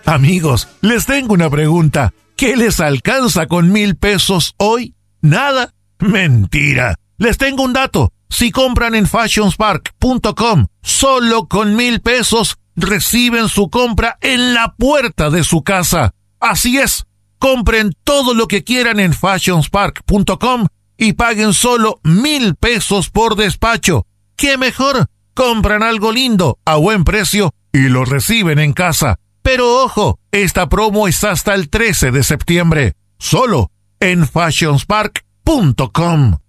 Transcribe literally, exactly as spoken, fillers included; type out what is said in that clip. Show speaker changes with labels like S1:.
S1: Amigos, les tengo una pregunta. ¿Qué les alcanza con mil pesos hoy? ¿Nada? Mentira. Les tengo un dato. Si compran en fashion spark punto com, solo con mil pesos reciben su compra en la puerta de su casa. Así es. Compren todo lo que quieran en fashion spark punto com y paguen solo mil pesos por despacho. ¿Qué mejor? Compran algo lindo a buen precio y lo reciben en casa. Pero ojo, esta promo es hasta el trece de septiembre. Solo en fashion spark punto com.